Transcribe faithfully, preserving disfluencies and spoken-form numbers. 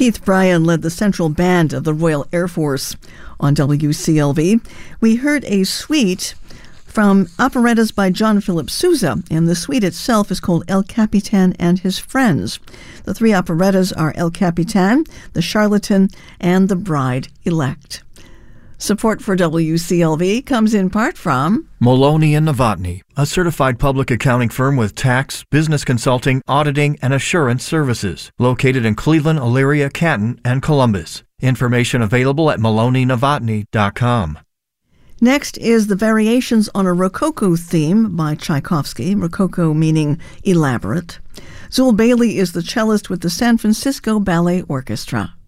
Keith Bryan led the central band of the Royal Air Force on W C L V. We heard a suite from operettas by John Philip Sousa, and the suite itself is called El Capitan and His Friends. The three operettas are El Capitan, The Charlatan, and The Bride-Elect. Support for W C L V comes in part from Maloney and Novotny, a certified public accounting firm with tax, business consulting, auditing, and assurance services, located in Cleveland, Elyria, Canton, and Columbus. Information available at maloney novotny dot com. Next is the Variations on a Rococo Theme by Tchaikovsky, Rococo meaning elaborate. Zool Bailey is the cellist with the San Francisco Ballet Orchestra.